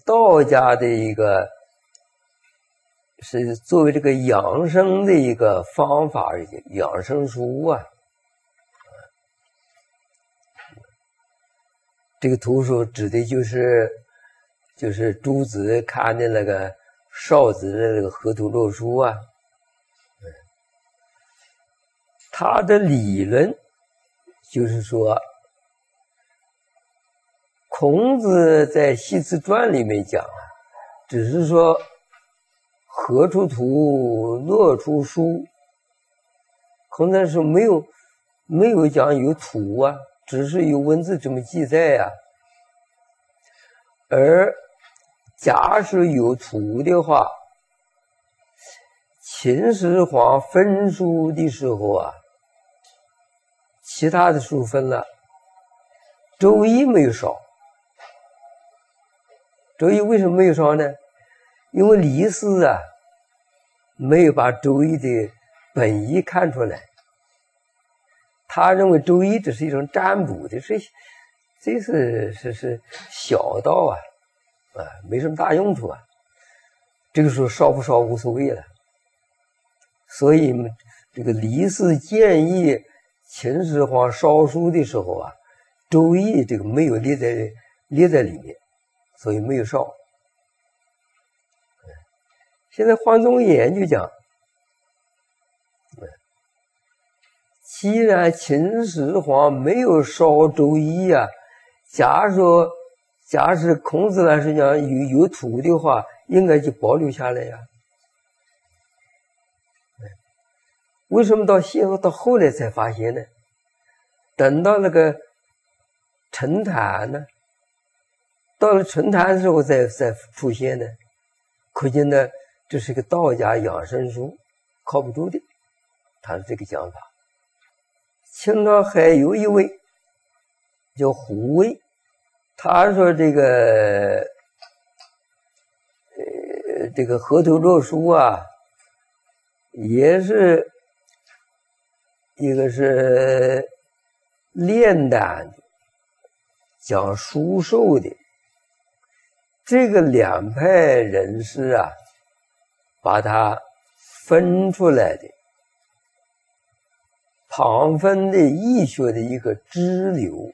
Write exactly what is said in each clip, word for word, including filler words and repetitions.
道家的一个，是作为这个养生的一个方法，养生书啊。这个图书指的就是就是朱子看的那个少子的那个河图洛书啊。他的理论就是说，孔子在《系辞传》里面讲啊，只是说河出图，洛出书。孔子说没有没有讲有图啊，只是有文字这么记载啊。而假使有图的话，秦始皇分书的时候啊，其他的书分了，周易没有烧。周易为什么没有烧呢？因为李斯啊没有把周易的本意看出来，他认为周易只是一种占卜的，是这是是是小道啊，啊，没什么大用处啊。这个时候烧不烧无所谓了。所以这个李斯建议秦始皇烧书的时候啊，周易这个没有列在列在里面，所以没有烧。现在黄宗衍就讲，既然秦始皇没有烧周易啊，假如说假使孔子来说讲有有土的话，应该就保留下来呀。为什么到现到后来才发现呢？等到那个陈坛呢，到了陈坛的时候才才出现呢，可见呢这是个道家养生书，靠不住的。他是这个讲法。清朝还有一位叫胡惟，他说这个呃这个河图洛书啊，也是一个是炼丹的，讲书寿的。这个两派人士啊，把它分出来的旁分的易学的一个支流。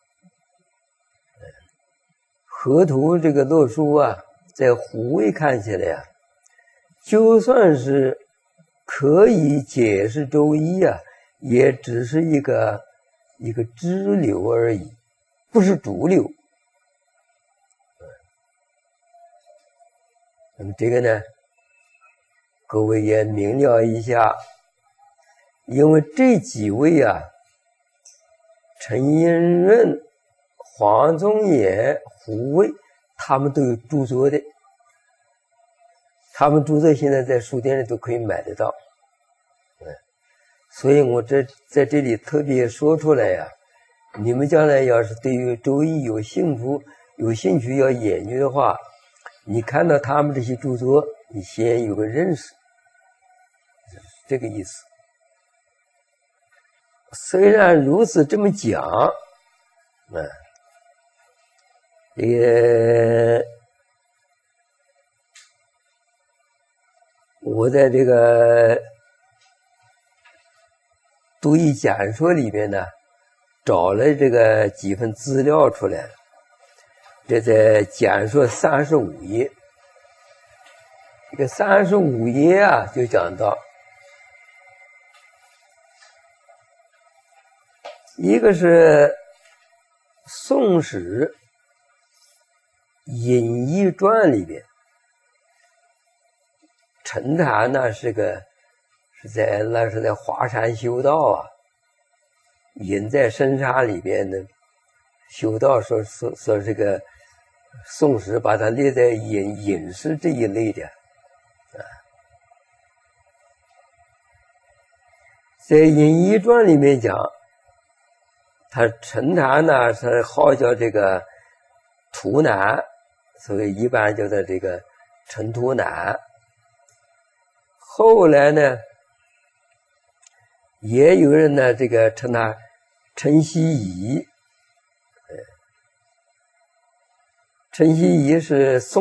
河图这个洛书啊，在胡惟看起来啊，就算是可以解释周易啊，也只是一个一个支流而已，不是主流。那么这个呢，各位也明了一下，因为这几位啊，陈寅润、黄宗衍、胡惟，他们都有著作的，他们著作现在在书店里都可以买得到。嗯，所以我这在这里特别说出来呀、啊，你们将来要是对于周易有兴趣、有兴趣要研究的话，你看到他们这些著作，你先有个认识，这个意思。虽然如此这么讲，嗯，也我在这个读易简说里面呢，找了这个几份资料出来了。这在简说三十五页，这个三十五页啊，就讲到一个是《宋史隐逸传》里边，陈坛呢是个是在那是在华山修道啊，隐在深山里边的修道，说说说这个宋史把它列在隐隐士这一类的啊。在《隐逸传》里面讲，他陈坛呢是号叫这个图南，所以一般叫做这个陈图南。后来呢，也有人呢这个称他陈希夷。陈希夷是宋